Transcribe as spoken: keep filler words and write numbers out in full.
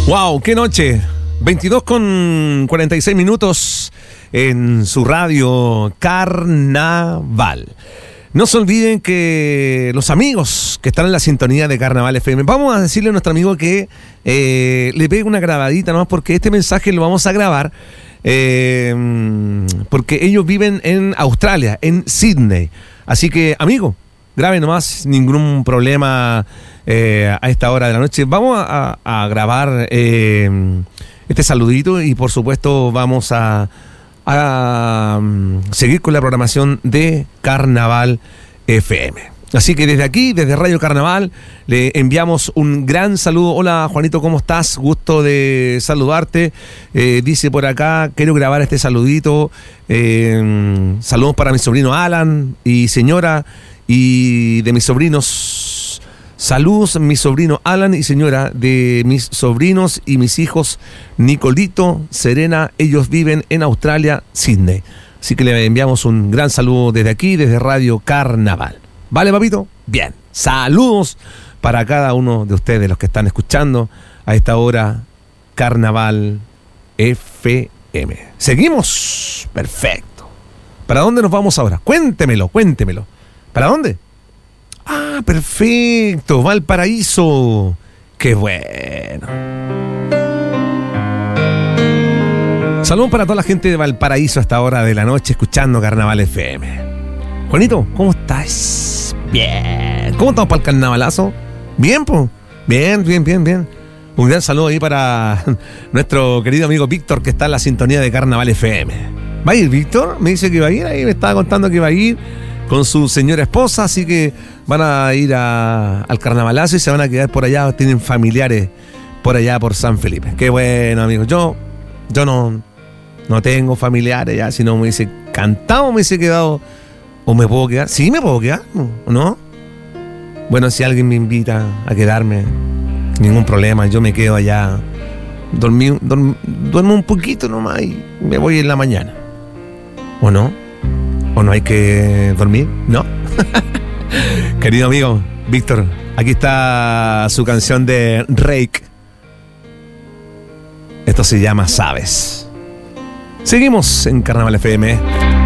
Wow, qué noche. veintidós con cuarenta y seis minutos en su radio Carnaval. No se olviden que los amigos que están en la sintonía de Carnaval F M, vamos a decirle a nuestro amigo que eh, le pegue una grabadita nomás, porque este mensaje lo vamos a grabar eh, porque ellos viven en Australia, en Sydney. Así que, amigo, grabe nomás, ningún problema eh, a esta hora de la noche. Vamos a, a, a grabar eh, este saludito y por supuesto vamos a, a um, seguir con la programación de Carnaval F M. Así que desde aquí, desde Radio Carnaval, le enviamos un gran saludo. Hola Juanito, ¿cómo estás? Gusto de saludarte. Eh, dice por acá, quiero grabar este saludito. Eh, saludos para mi sobrino Alan y señora, y de mis sobrinos. Saludos, mi sobrino Alan y señora, de mis sobrinos y mis hijos Nicolito, Serena. Ellos viven en Australia, Sydney. Así que le enviamos un gran saludo desde aquí, desde Radio Carnaval. ¿Vale, papito? Bien. Saludos para cada uno de ustedes, los que están escuchando a esta hora Carnaval F M. ¿Seguimos? Perfecto. ¿Para dónde nos vamos ahora? Cuéntemelo, cuéntemelo. ¿Para dónde? Ah, perfecto. Valparaíso. Qué bueno. Saludos para toda la gente de Valparaíso a esta hora de la noche escuchando Carnaval F M. Juanito, ¿cómo estás? Bien. ¿Cómo estamos para el carnavalazo? Bien, pues. Bien, bien, bien, bien. Un gran saludo ahí para nuestro querido amigo Víctor, que está en la sintonía de Carnaval F M. ¿Va a ir Víctor? Me dice que iba a ir. Ahí me estaba contando que iba a ir con su señora esposa, así que van a ir a, al carnavalazo y se van a quedar por allá. Tienen familiares por allá, por San Felipe. Qué bueno, amigos. Yo, yo no, no tengo familiares ya, si no me hubiese cantado, me hubiese quedado. ¿O me puedo quedar? Sí, me puedo quedar, ¿o no? Bueno, si alguien me invita a quedarme, ningún problema, yo me quedo allá, dormí, dorm, duermo un poquito nomás y me voy en la mañana. ¿O no? ¿O no hay que dormir? ¿No? Querido amigo, Víctor, aquí está su canción de Rake. Esto se llama Sabes. Seguimos en Carnaval F M.